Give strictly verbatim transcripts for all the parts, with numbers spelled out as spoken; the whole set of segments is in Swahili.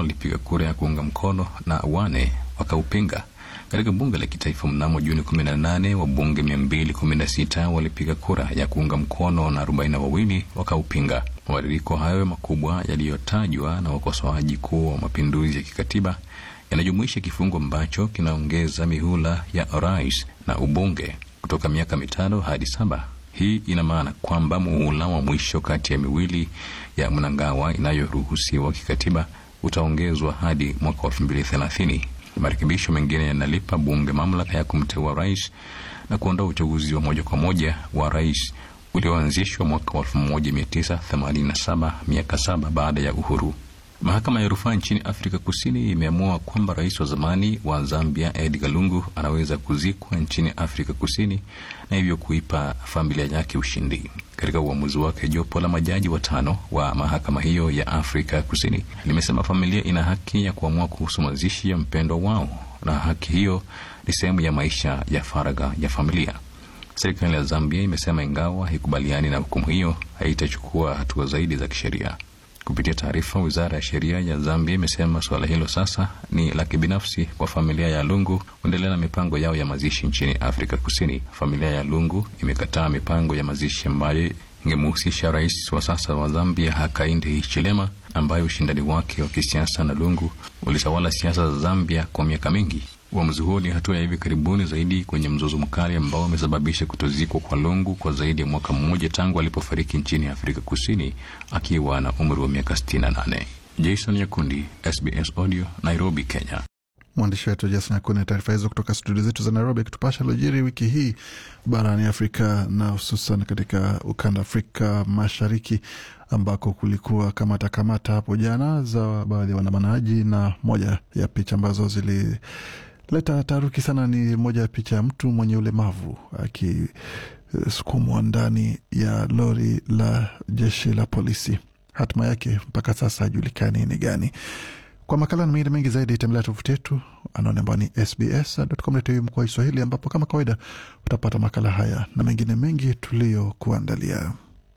walipiga kura ya kuunga mkono na wane wakaupinga. Katika bunge la kitaifa mnamo Juni kumi na nane, wabunge mia mbili kumi na sita walipiga kura ya kuunga mkono na arobaini na wawili wakaupinga. Mabadiliko hayo makubwa yaliyotajwa na wakosoaji kuu wa mapinduzi ya kikatiba yanajumuisha kifungu ambacho kinaongeza mihula ya rais na ubunge kutoka miaka mitano hadi saba. Hii ina maana kwamba muhula wa mwisho kati ya miwili ya Mnangagwa inayoruhusiwa kikatiba utaongezwa hadi mwaka elfu mbili thelathini. Marekebisho mengine yanalipa bunge mamlaka ya kumteua rais na kuondoa uchaguzi wa moja kwa moja wa rais ulioanzishwa mwaka elfu moja mia tisa themanini na saba, miaka saba baada ya uhuru. Mahakama ya rufaa nchini Afrika Kusini imeamua kwamba rais wa zamani wa Zambia Edgar Lungu anaweza kuzikwa nchini Afrika Kusini na hivyo kuipa familia yake ushindi. Katika uamuzi wake, jopo la majaji watano wa mahakama hiyo ya Afrika Kusini limesema familia ina haki ya kuamua kuhusu mazishi ya mpendwa wao, na haki hiyo ni sehemu ya maisha ya faragha ya familia. Serikali ya Zambia imesema ingawa haikubaliani na hukumu hiyo, haitachukua hatua zaidi za kisheria. Kupitia taarifa, Wizara ya Sheria ya Zambia imesema suala hilo sasa ni la kibinafsi kwa familia ya Lungu kuendelea na mipango yao ya mazishi nchini Afrika Kusini. Familia ya Lungu imekataa mipango ya mazishi ambayo ingemhusisha rais wa sasa wa Zambia Hakainde Hichilema, ambaye ushindani wake wa kisiasa na Lungu ulitawala siasa za Zambia kwa miaka mingi. Uamuzi huo ni hatua ya hivi karibuni zaidi kwenye mzozo mkali ambao umesababisha kutozikwa kwa Lungu kwa zaidi ya mwaka mmoja tangu alipofariki nchini Afrika Kusini akiwa na umri wa miaka sitini na nane. Jason Nyakundi, S B S Audio, Nairobi, Kenya. Mwandishi wetu Jason Nyakundi, taarifa hizo kutoka studio zetu za Nairobi, kutupasha lojiri wiki hii barani Afrika na hususan katika ukanda Afrika Mashariki, ambako kulikuwa kamata kamata hapo jana za baadhi ya waandamanaji, na moja ya picha ambazo zili leta taharuki sana ni moja ya picha ya mtu mwenye ulemavu akisukumwa ndani ya lori la jeshi la polisi. Hatma yake mpaka sasa hajulikani ni gani. Kwa makala na mengine mengi zaidi, tembelea tovuti yetu anwani ambayo ni s b s dot com dot a u mkoa Kiswahili, ambapo kama kawaida utapata makala haya na mengine mengi tulio kuandalia.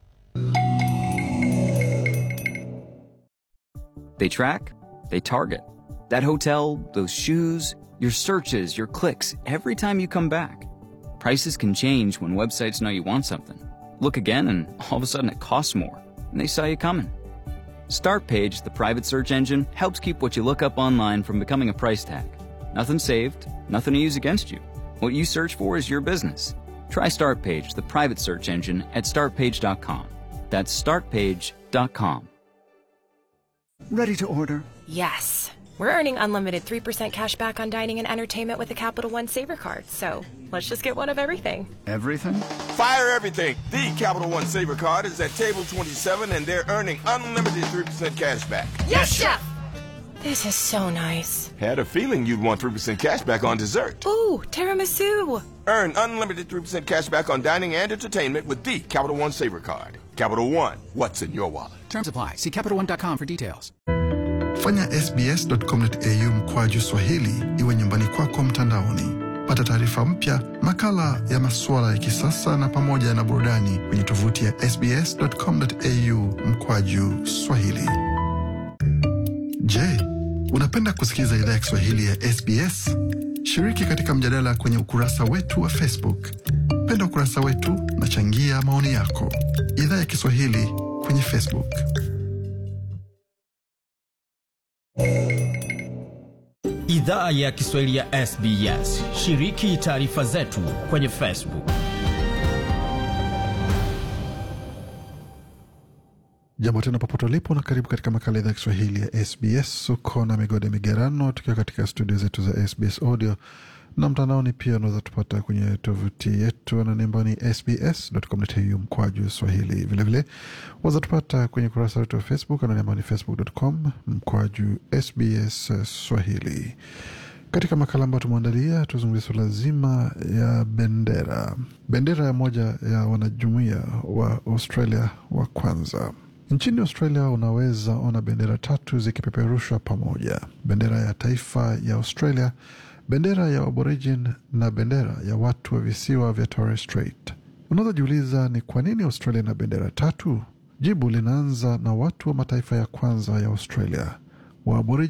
They track, they target. That hotel, those shoes, your searches, your clicks, every time you come back. Prices can change when websites know you want something. Look again and all of a sudden it costs more, and they saw you coming. StartPage, the private search engine, helps keep what you look up online from becoming a price tag. Nothing saved, nothing to use against you. What you search for is your business. Try StartPage, the private search engine, at start page dot com. That's start page dot com. Ready to order? Yes. We're earning unlimited three percent cash back on dining and entertainment with the Capital One Saver Card. So let's just get one of everything. Everything? Fire everything. The Capital One Saver Card is at table twenty-seven and they're earning unlimited three percent cash back. Yes, Chef! This is so nice. Had a feeling you'd want three percent cash back on dessert. Ooh, tiramisu. Earn unlimited three percent cash back on dining and entertainment with the Capital One Saver Card. Capital One, what's in your wallet? Terms apply. See capital one dot com for details. Fanya s b s dot com dot a u mkwaju Swahili iwe nyumbani kwako mtandaoni. Pata taarifa mpya, makala ya masuala ya kisasa na pamoja na burudani kwenye tovuti ya s b s dot com dot a u mkwaju Swahili. Je, unapenda kusikiza idhaa ya Kiswahili ya S B S? Shiriki katika mjadala kwenye ukurasa wetu wa Facebook. Penda ukurasa wetu na changia maoni yako. Idhaa ya Kiswahili kwenye Facebook. Idhaa ya Kiswahili ya S B S. Shiriki taarifa zetu kwenye Facebook. Jambo tena popote ulipo na karibu katika makala ya Kiswahili ya S B S. Uko na Migode Migerano tukiwa katika studio zetu za S B S Audio, na mtandaoni pia unaweza tupata kwenye tovuti yetu na namba ni s b s dot com dot a u mkwaju Swahili. Vile vile unaweza tupata kwenye kurasa yetu ya Facebook na namba ni facebook dot com mkwaju S B S Swahili. Katika makala ambayo tumeandalia, tuzungumzie suala zima ya bendera. Bendera ya moja ya wanajumuiya wa Australia wa kwanza. Nchini Australia unaweza ona bendera tatu zikipeperushwa pamoja: bendera ya taifa ya Australia, bendera ya Aborigine na bendera ya watu wa visiwa vya Torres Strait. Unaweza jiuliza ni kwa nini Australia na bendera tatu? Jibu linaanza na watu wa mataifa ya kwanza ya Australia, wa Aborigine